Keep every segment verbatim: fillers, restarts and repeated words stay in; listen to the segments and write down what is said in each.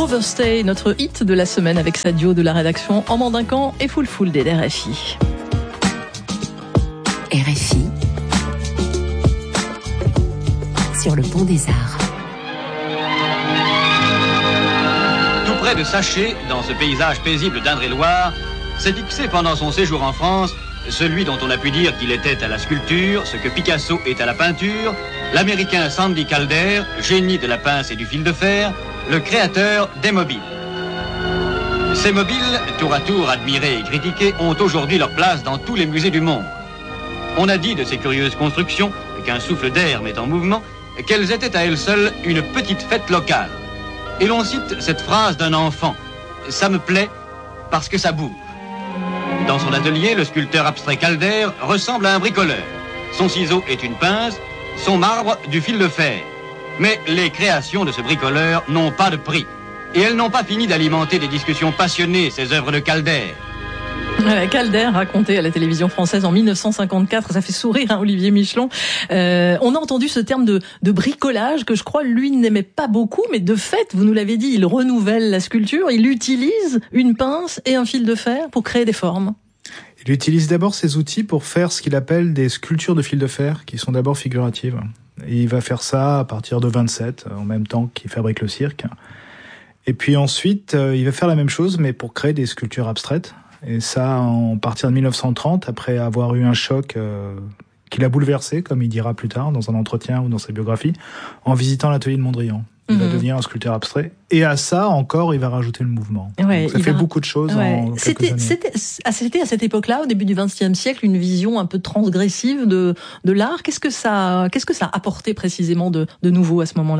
Overstay, notre hit de la semaine avec sa duo de la rédaction en Mandincan et Full Full des R F I. R F I sur le pont des Arts. Tout près de Saché, dans ce paysage paisible d'Indre-et-Loire, s'est fixé pendant son séjour en France celui dont on a pu dire qu'il était à la sculpture ce que Picasso est à la peinture, l'américain Sandy Calder, génie de la pince et du fil de fer, le créateur des mobiles. Ces mobiles, tour à tour admirés et critiqués, ont aujourd'hui leur place dans tous les musées du monde. On a dit de ces curieuses constructions, qu'un souffle d'air met en mouvement, qu'elles étaient à elles seules une petite fête locale. Et l'on cite cette phrase d'un enfant, « Ça me plaît parce que ça bouge ». Dans son atelier, le sculpteur abstrait Calder ressemble à un bricoleur. Son ciseau est une pince, son marbre du fil de fer. Mais les créations de ce bricoleur n'ont pas de prix. Et elles n'ont pas fini d'alimenter des discussions passionnées, ces œuvres de Calder. Voilà, Calder raconté à la télévision française en mille neuf cent cinquante-quatre, ça fait sourire hein, Olivier Michelon. Euh, on a entendu ce terme de, de bricolage que je crois lui n'aimait pas beaucoup, mais de fait, vous nous l'avez dit, il renouvelle la sculpture, il utilise une pince et un fil de fer pour créer des formes. Il utilise d'abord ces outils pour faire ce qu'il appelle des sculptures de fil de fer, qui sont d'abord figuratives. Et il va faire ça à partir de vingt-sept, en même temps qu'il fabrique le cirque. Et puis ensuite, il va faire la même chose, mais pour créer des sculptures abstraites. Et ça, en partir de mille neuf cent trente, après avoir eu un choc euh, qui l'a bouleversé, comme il dira plus tard, dans un entretien ou dans sa biographie, en visitant l'atelier de Mondrian. Il mmh. va devenir un sculpteur abstrait. Et à ça, encore, il va rajouter le mouvement. Ouais, Donc ça fait va... beaucoup de choses ouais. en quelques c'était, années. C'était, c'était à cette époque-là, au début du vingtième siècle, une vision un peu transgressive de, de l'art. Qu'est-ce que ça, qu'est-ce que ça a apporté précisément de, de nouveau à ce moment-là ?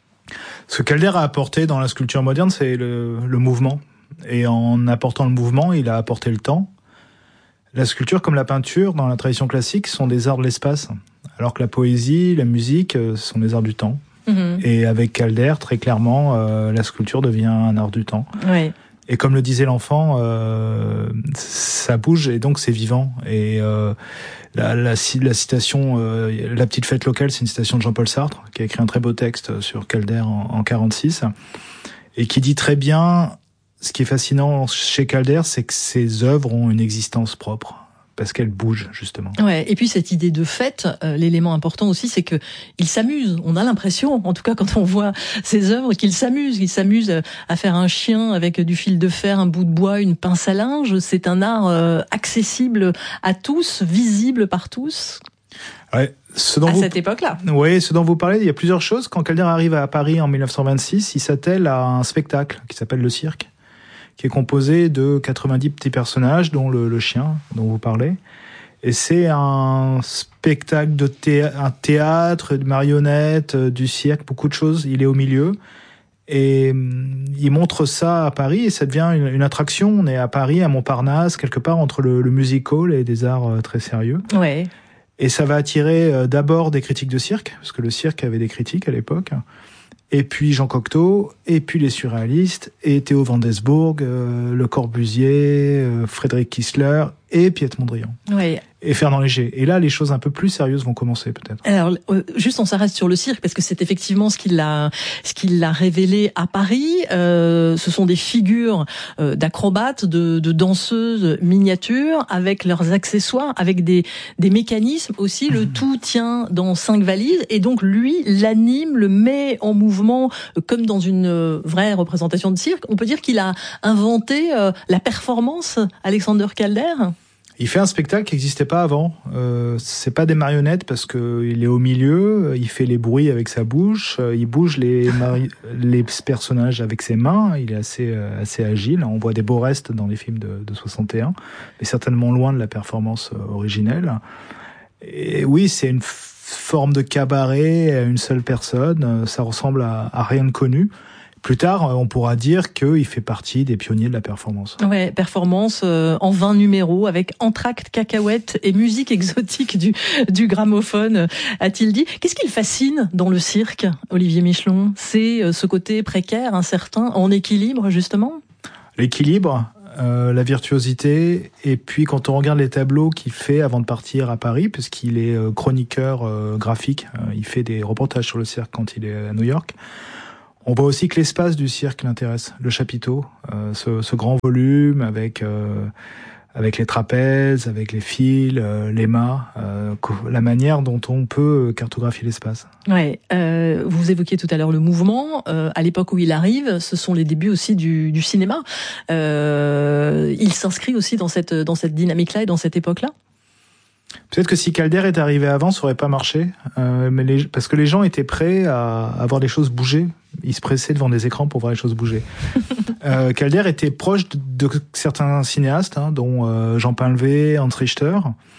Ce que Calder a apporté dans la sculpture moderne, c'est le, le mouvement. Et en apportant le mouvement, il a apporté le temps. La sculpture, comme la peinture, dans la tradition classique, sont des arts de l'espace. Alors que la poésie, la musique, sont des arts du temps. Mmh. Et avec Calder, très clairement, euh, la sculpture devient un art du temps. Oui. Et comme le disait l'enfant, euh, ça bouge et donc c'est vivant. Et euh, la, la, la citation, euh, la petite fête locale, c'est une citation de Jean-Paul Sartre, qui a écrit un très beau texte sur Calder en, en quarante-six, et qui dit très bien, ce qui est fascinant chez Calder, c'est que ses œuvres ont une existence propre. Parce qu'elle bouge, justement. Ouais. Et puis cette idée de fête, euh, l'élément important aussi, c'est que il s'amuse. On a l'impression, en tout cas quand on voit ses œuvres, qu'il s'amuse. Il s'amuse à faire un chien avec du fil de fer, un bout de bois, une pince à linge. C'est un art euh, accessible à tous, visible par tous. Ouais. Ce dont à vous... cette époque-là. Oui, ce dont vous parlez, il y a plusieurs choses. Quand Calder arrive à Paris en mille neuf cent vingt-six, il s'attelle à un spectacle qui s'appelle Le Cirque, qui est composé de quatre-vingt-dix petits personnages, dont le, le chien dont vous parlez. Et c'est un spectacle de thé- un théâtre, de marionnettes, du cirque, beaucoup de choses. Il est au milieu. Et il montre ça à Paris et ça devient une, une attraction. On est à Paris, à Montparnasse, quelque part entre le, le music hall et des arts très sérieux. Ouais. Et ça va attirer d'abord des critiques de cirque, parce que le cirque avait des critiques à l'époque. Et puis Jean Cocteau, et puis les surréalistes, et Théo van Doesburg, euh, Le Corbusier, euh, Frédéric Kiesler, et Piet Mondrian. Oui. Et Fernand Léger. Et là, les choses un peu plus sérieuses vont commencer, peut-être. Alors, euh, juste on s'arrête sur le cirque, parce que c'est effectivement ce qu'il a, ce qu'il a révélé à Paris. Euh, ce sont des figures euh, d'acrobates, de, de danseuses miniatures, avec leurs accessoires, avec des, des mécanismes aussi. Le mmh. tout tient dans cinq valises, et donc lui l'anime, le met en mouvement, euh, comme dans une euh, vraie représentation de cirque. On peut dire qu'il a inventé euh, la performance, Alexander Calder. Il fait un spectacle qui n'existait pas avant. Euh, c'est pas des marionnettes parce que il est au milieu, il fait les bruits avec sa bouche, il bouge les mari- les personnages avec ses mains. Il est assez euh, assez agile. On voit des beaux restes dans les films de, de soixante et un, mais certainement loin de la performance originelle. Et oui, c'est une f- forme de cabaret à une seule personne. Ça ressemble à, à rien de connu. Plus tard, on pourra dire qu'il fait partie des pionniers de la performance. Ouais, performance euh, en vingt numéros avec entracte, cacahuètes et musique exotique du, du gramophone, a-t-il dit. Qu'est-ce qui le fascine dans le cirque, Olivier Michelon ? C'est euh, ce côté précaire, incertain, en équilibre, justement ? L'équilibre, euh, la virtuosité, et puis quand on regarde les tableaux qu'il fait avant de partir à Paris, puisqu'il est euh, chroniqueur euh, graphique, euh, il fait des reportages sur le cirque quand il est à New York, On voit aussi que l'espace du cirque l'intéresse, le chapiteau, euh, ce, ce grand volume avec euh, avec les trapèzes, avec les fils, euh, les mâts, euh, la manière dont on peut cartographier l'espace. Ouais, euh, vous évoquiez tout à l'heure le mouvement. Euh, à l'époque où il arrive, ce sont les débuts aussi du, du cinéma. Euh, il s'inscrit aussi dans cette dans cette dynamique-là et dans cette époque-là. Peut-être que si Calder est arrivé avant, ça aurait pas marché, euh, mais les, parce que les gens étaient prêts à, à voir les choses bouger. Ils se pressaient devant des écrans pour voir les choses bouger. euh, Calder était proche de, de certains cinéastes, hein, dont euh, Jean Painlevé, Hans Richter,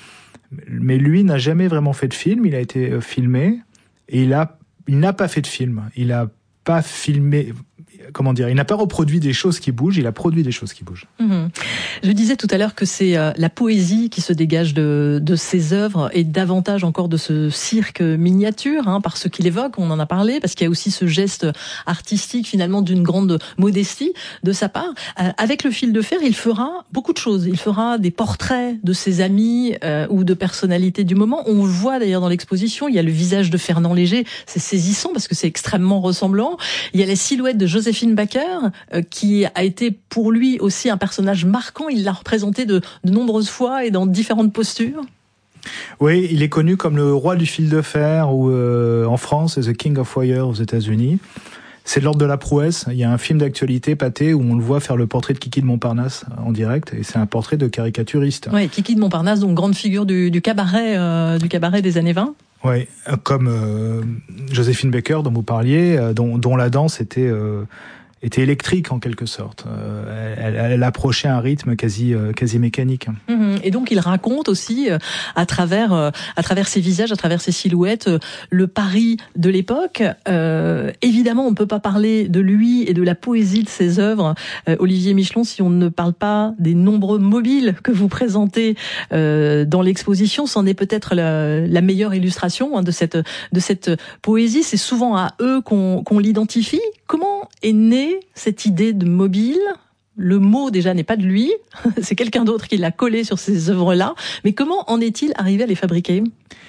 mais lui n'a jamais vraiment fait de film. Il a été filmé et il a, il n'a pas fait de film. Il a pas filmé. Comment dire, il n'a pas reproduit des choses qui bougent, il a produit des choses qui bougent. Mmh. Je disais tout à l'heure que c'est euh, la poésie qui se dégage de, de ses œuvres et davantage encore de ce cirque miniature, hein, par ce qu'il évoque, on en a parlé, parce qu'il y a aussi ce geste artistique finalement d'une grande modestie de sa part. Euh, avec le fil de fer, il fera beaucoup de choses. Il fera des portraits de ses amis euh, ou de personnalités du moment. On le voit d'ailleurs dans l'exposition, il y a le visage de Fernand Léger, c'est saisissant parce que c'est extrêmement ressemblant. Il y a la silhouette de Joséphine Baker, euh, qui a été pour lui aussi un personnage marquant. Il l'a représenté de, de nombreuses fois et dans différentes postures. Oui, il est connu comme le roi du fil de fer, ou euh, en France, c'est The King of Wire aux États-Unis. C'est de l'ordre de la prouesse. Il y a un film d'actualité, Pâté, où on le voit faire le portrait de Kiki de Montparnasse en direct, et c'est un portrait de caricaturiste. Oui, Kiki de Montparnasse, donc grande figure du, du cabaret, euh, du cabaret des années vingt. Oui, comme euh, Joséphine Baker dont vous parliez, euh, dont, dont la danse était euh, était électrique en quelque sorte. Euh, elle, elle approchait un rythme quasi euh, quasi mécanique. Mmh, et donc il raconte aussi euh, à travers euh, à travers ses visages, à travers ses silhouettes, euh, le Paris de l'époque. Euh, évidemment, on ne peut pas parler de lui et de la poésie de ses œuvres, euh, Olivier Michelon, si on ne parle pas des nombreux mobiles que vous présentez euh, dans l'exposition. C'en est peut-être la, la meilleure illustration, hein, de cette de cette poésie. C'est souvent à eux qu'on qu'on l'identifie. Comment est née cette idée de mobile ? Le mot déjà n'est pas de lui, c'est quelqu'un d'autre qui l'a collé sur ces œuvres-là. Mais comment en est-il arrivé à les fabriquer ?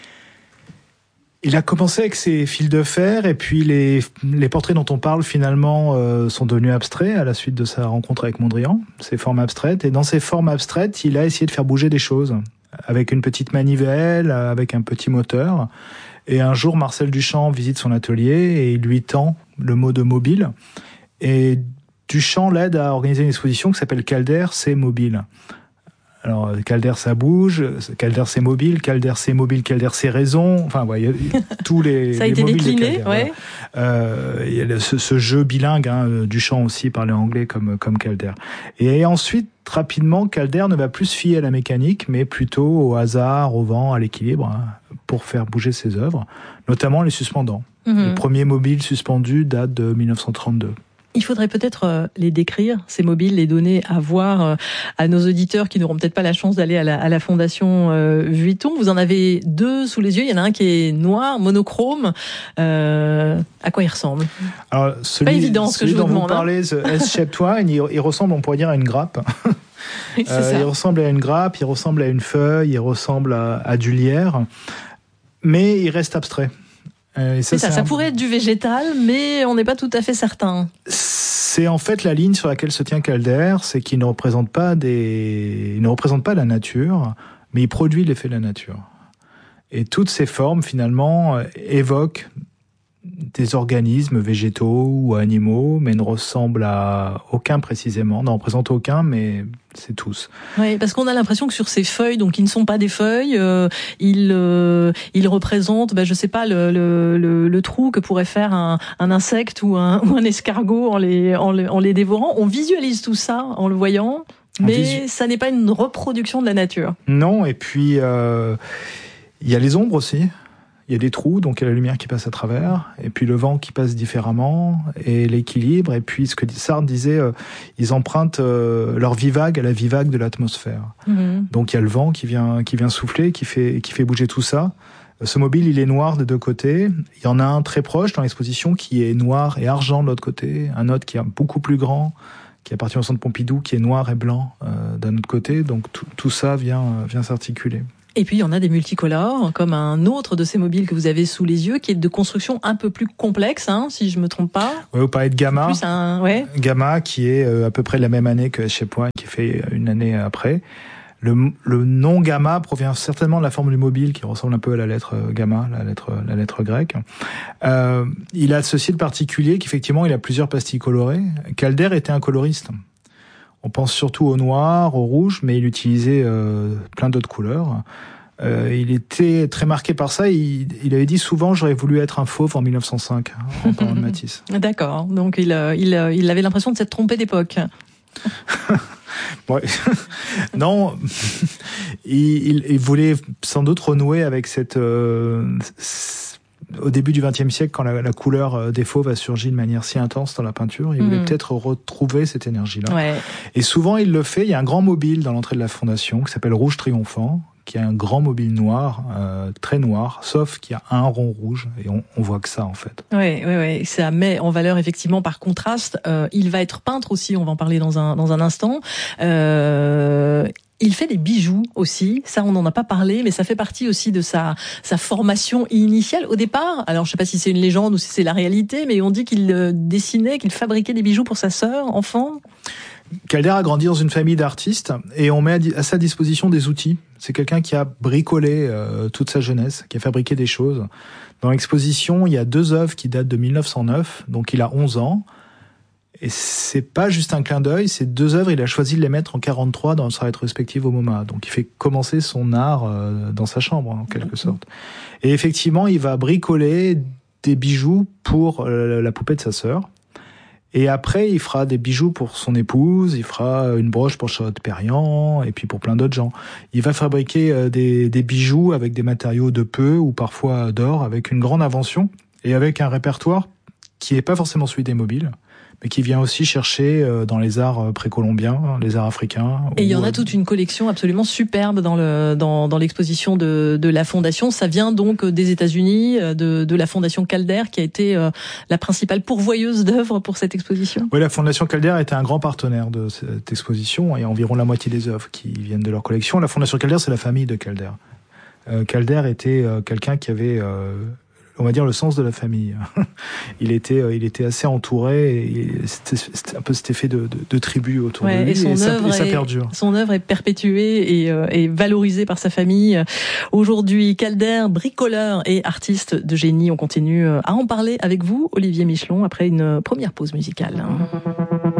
Il a commencé avec ses fils de fer, et puis les, les portraits dont on parle finalement euh, sont devenus abstraits à la suite de sa rencontre avec Mondrian, ces formes abstraites. Et dans ces formes abstraites, il a essayé de faire bouger des choses, avec une petite manivelle, avec un petit moteur. Et un jour, Marcel Duchamp visite son atelier et il lui tend le mot de mobile. Et Duchamp l'aide à organiser une exposition qui s'appelle Calder, c'est mobile. Alors, Calder, ça bouge, Calder, c'est mobile, Calder, c'est mobile, Calder, c'est raison. Enfin, ouais, il y a tous les, ça a les été mobiles décliné, de Calder. Ouais. Euh, il y a ce, ce jeu bilingue, hein, Duchamp aussi parlait anglais comme, comme Calder. Et ensuite, rapidement, Calder ne va plus se fier à la mécanique, mais plutôt au hasard, au vent, à l'équilibre, hein, pour faire bouger ses œuvres, notamment les suspendants. Mmh. Les premiers mobiles suspendus datent de mille neuf cent trente-deux. Il faudrait peut-être les décrire, ces mobiles, les donner à voir à nos auditeurs qui n'auront peut-être pas la chance d'aller à la, à la Fondation Vuitton. Vous en avez deux sous les yeux. Il y en a un qui est noir, monochrome. Euh, à quoi il ressemble ? Alors, celui, pas évident ce que je vous demande. Celui dont vous parlez, hein. The S-Shaped Wine, il, il ressemble, on pourrait dire, à une grappe. Oui, c'est euh, ça. Il ressemble à une grappe, il ressemble à une feuille, il ressemble à, à du lierre, mais il reste abstrait. Euh, et ça, c'est ça, ça un... pourrait être du végétal, mais on n'est pas tout à fait certain. C'est en fait la ligne sur laquelle se tient Calder, c'est qu'il ne représente pas des, il ne représente pas la nature, mais il produit l'effet de la nature. Et toutes ces formes, finalement, évoquent des organismes végétaux ou animaux, mais ne ressemblent à aucun précisément, n'en représentent aucun, mais c'est tous. Oui, parce qu'on a l'impression que sur ces feuilles, donc qui ne sont pas des feuilles, euh, ils euh, ils représentent, ben je sais pas, le le le, le trou que pourrait faire un, un insecte ou un ou un escargot en les en les en les dévorant. On visualise tout ça en le voyant, mais visu... ça n'est pas une reproduction de la nature. Non, et puis euh, il y a les ombres aussi. Il y a des trous, donc il y a la lumière qui passe à travers, et puis le vent qui passe différemment, et l'équilibre, et puis ce que Sartre disait, euh, ils empruntent euh, leur vivague à la vivague de l'atmosphère. Mmh. Donc il y a le vent qui vient, qui vient souffler, qui fait, qui fait bouger tout ça. Ce mobile, il est noir des deux côtés. Il y en a un très proche dans l'exposition qui est noir et argent de l'autre côté, un autre qui est beaucoup plus grand, qui appartient au centre Pompidou, qui est noir et blanc euh, d'un autre côté. Donc tout, tout ça vient, vient s'articuler. Et puis il y en a des multicolores, comme un autre de ces mobiles que vous avez sous les yeux, qui est de construction un peu plus complexe, hein, si je me trompe pas. Oui, vous parlez de Gamma. Plus un, ouais. Gamma, qui est euh, à peu près de la même année que Chez Point, qui fait une année après. Le, le nom Gamma provient certainement de la forme du mobile, qui ressemble un peu à la lettre Gamma, la lettre, la lettre grecque. Euh, il a ceci de particulier qu'effectivement, il a plusieurs pastilles colorées. Calder était un coloriste. On pense surtout au noir, au rouge, mais il utilisait euh, plein d'autres couleurs. Euh, il était très marqué par ça. Il, il avait dit souvent, j'aurais voulu être un fauve en mille neuf cent cinq, en parlant de Matisse. D'accord. Donc il, il, il avait l'impression de s'être trompé d'époque. Ouais. Non, il, il, il voulait sans doute renouer avec cette... Euh, au début du vingtième siècle, quand la, la couleur des fauves a surgi de manière si intense dans la peinture, il voulait mmh. peut-être retrouver cette énergie-là. Ouais. Et souvent, il le fait. Il y a un grand mobile dans l'entrée de la fondation qui s'appelle Rouge Triomphant, qui est un grand mobile noir, euh, très noir, sauf qu'il y a un rond rouge, et on, on voit que ça, en fait. Oui, oui, oui. Ça met en valeur, effectivement, par contraste. Euh, il va être peintre aussi, on va en parler dans un, dans un instant. Euh... Il fait des bijoux aussi, ça on n'en a pas parlé, mais ça fait partie aussi de sa sa formation initiale au départ. Alors je sais pas si c'est une légende ou si c'est la réalité, mais on dit qu'il euh, dessinait, qu'il fabriquait des bijoux pour sa sœur, enfant. Calder a grandi dans une famille d'artistes et on met à sa disposition des outils. C'est quelqu'un qui a bricolé euh, toute sa jeunesse, qui a fabriqué des choses. Dans l'exposition, il y a deux œuvres qui datent de mille neuf cent neuf, donc il a onze ans. Et c'est pas juste un clin d'œil, ces deux œuvres, il a choisi de les mettre en quarante-trois dans sa rétrospective au MoMA. Donc il fait commencer son art euh, dans sa chambre, en quelque sorte. Et effectivement, il va bricoler des bijoux pour euh, la poupée de sa sœur. Et après, il fera des bijoux pour son épouse, il fera une broche pour Charlotte Perriand, et puis pour plein d'autres gens. Il va fabriquer euh, des, des bijoux avec des matériaux de peu, ou parfois d'or, avec une grande invention, et avec un répertoire qui est pas forcément celui des mobiles, mais qui vient aussi chercher dans les arts précolombiens, les arts africains. Et il y en a toute une collection absolument superbe dans le dans dans l'exposition de de la fondation. Ça vient donc des États-Unis, de de la fondation Calder, qui a été la principale pourvoyeuse d'œuvres pour cette exposition. Oui, la fondation Calder était un grand partenaire de cette exposition. Il y a environ la moitié des œuvres qui viennent de leur collection. La fondation Calder, c'est la famille de Calder. Euh, Calder était euh, quelqu'un qui avait euh, on va dire le sens de la famille. il était, il était assez entouré et c'était, c'était un peu cet effet de, de, de tribu autour ouais, de lui et, son et, ça, et ça est, perdure. Son œuvre est perpétuée et, euh, et valorisée par sa famille. Aujourd'hui, Calder, bricoleur et artiste de génie. On continue à en parler avec vous, Olivier Michelon, après une première pause musicale.